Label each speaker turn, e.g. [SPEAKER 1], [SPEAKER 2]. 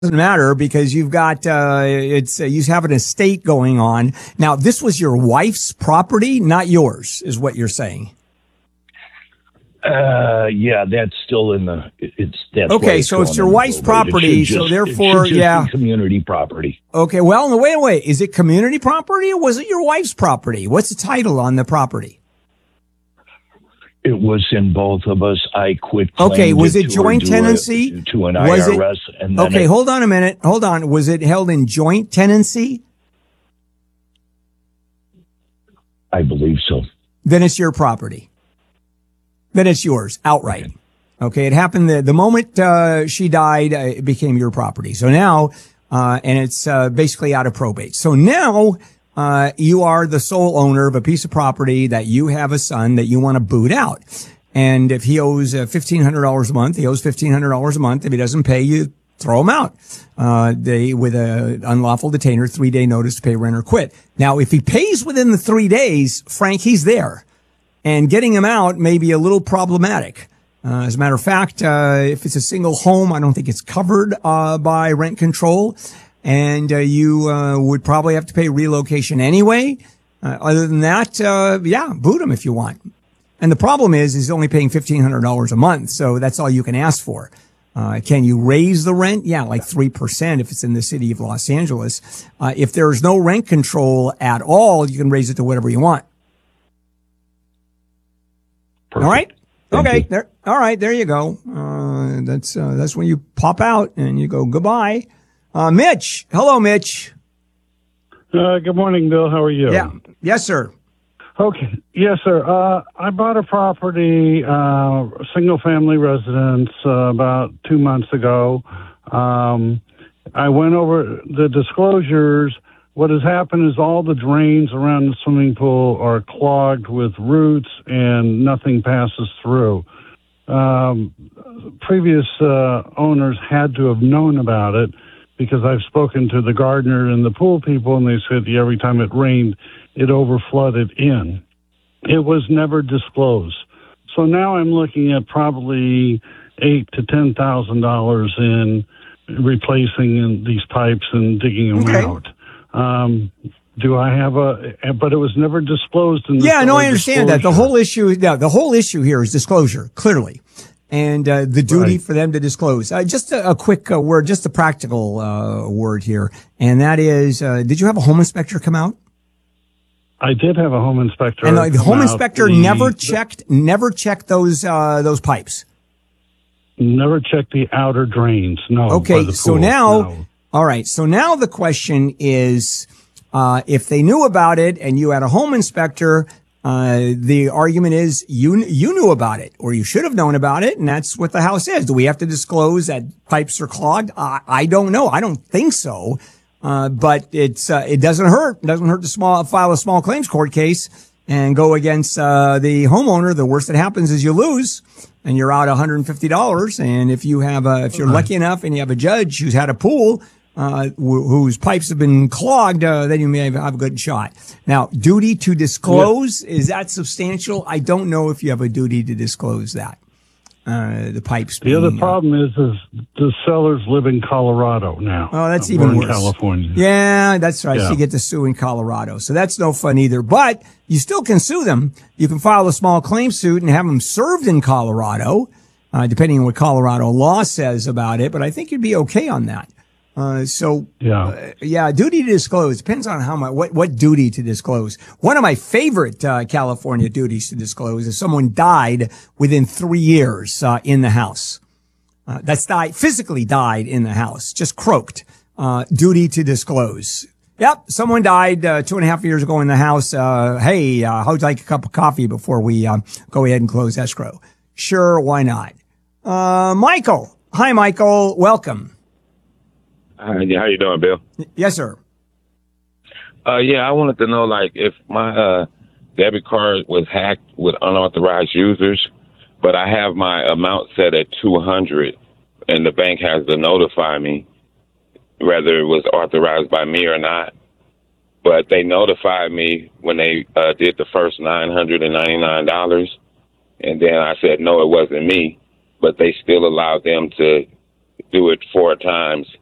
[SPEAKER 1] doesn't matter because you've got you have an estate going on. Now, this was your wife's property, not yours, is what you're saying.
[SPEAKER 2] Yeah, that's still in that's
[SPEAKER 1] okay. So it's your wife's property. So therefore, yeah,
[SPEAKER 2] community property.
[SPEAKER 1] Okay. Well, no, wait. Is it community property or was it your wife's property? What's the title on the property?
[SPEAKER 2] It was in both of us. I quit.
[SPEAKER 1] Okay. Was it joint tenancy
[SPEAKER 2] to an IRS? And then
[SPEAKER 1] okay. Hold on a minute. Hold on. Was it held in joint tenancy?
[SPEAKER 2] I believe so.
[SPEAKER 1] Then it's your property. Then it's yours outright. Okay. It happened the moment she died, it became your property. So now, and it's basically out of probate. So now, you are the sole owner of a piece of property that you have a son that you want to boot out. And if he owes $1,500 a month, he owes $1,500 a month. If he doesn't pay, you throw him out. With a unlawful detainer, 3-day notice to pay rent or quit. Now, if he pays within the 3 days, Frank, he's there. And getting him out may be a little problematic. As a matter of fact, if it's a single home, I don't think it's covered by rent control. And you would probably have to pay relocation anyway. Other than that, boot him if you want. And the problem is he's only paying $1,500 a month, so that's all you can ask for. Can you raise the rent? Yeah, like 3% if it's in the city of Los Angeles. If there's no rent control at all, you can raise it to whatever you want.
[SPEAKER 2] Perfect.
[SPEAKER 1] All right.
[SPEAKER 2] Thank
[SPEAKER 1] Okay.
[SPEAKER 2] you.
[SPEAKER 1] There. All right. There you go. That's when you pop out and you go goodbye. Mitch. Hello, Mitch.
[SPEAKER 3] Good morning, Bill. How are you?
[SPEAKER 1] Yeah. Yes, sir.
[SPEAKER 3] Okay. Yes, sir. I bought a property, single-family residence, about 2 months ago. I went over the disclosures. What has happened is all the drains around the swimming pool are clogged with roots and nothing passes through. Previous owners had to have known about it because I've spoken to the gardener and the pool people, and they said every time it rained, it overflooded in. It was never disclosed. So now I'm looking at probably $8,000 to $10,000 in replacing these pipes and digging them out. Do I have but it was never disclosed in the
[SPEAKER 1] I understand that. The whole issue here is disclosure, clearly. And the duty for them to disclose. Just a quick word, just a practical word here. And that is, did you have a home inspector come out?
[SPEAKER 3] I did have a home inspector.
[SPEAKER 1] And the home inspector never checked those pipes?
[SPEAKER 3] Never checked the outer drains, no.
[SPEAKER 1] Okay, so now, all right. So now the question is, if they knew about it and you had a home inspector, the argument is you knew about it or you should have known about it. And that's what the house is. Do we have to disclose that pipes are clogged? I don't know. I don't think so. But it doesn't hurt. It doesn't hurt to file a small claims court case and go against, the homeowner. The worst that happens is you lose and you're out $150. And if you're lucky enough and you have a judge who's had a pool, whose pipes have been clogged, then you may have a good shot. Now, duty to disclose, is that substantial? I don't know if you have a duty to disclose that. The pipes.
[SPEAKER 3] The other problem is the sellers live in Colorado now.
[SPEAKER 1] Oh, that's even worse.
[SPEAKER 3] California.
[SPEAKER 1] Yeah, that's right.
[SPEAKER 3] Yeah.
[SPEAKER 1] So you get to sue in Colorado. So that's no fun either. But you still can sue them. You can file a small claim suit and have them served in Colorado, depending on what Colorado law says about it. But I think you'd be okay on that. Duty to disclose depends on how much, what duty to disclose. One of my favorite, California duties to disclose is someone died within 3 years, in the house. Physically died in the house, just croaked. Duty to disclose. Yep. Someone died, 2.5 years ago in the house. Hey, how would you like a cup of coffee before we, go ahead and close escrow? Sure. Why not? Michael. Hi, Michael. Welcome.
[SPEAKER 4] How you doing, Bill?
[SPEAKER 1] Yes, sir.
[SPEAKER 4] I wanted to know, if my debit card was hacked with unauthorized users, but I have my amount set at 200, and the bank has to notify me whether it was authorized by me or not. But they notified me when they did the first $999, and then I said, no, it wasn't me, but they still allowed them to do it 4 times.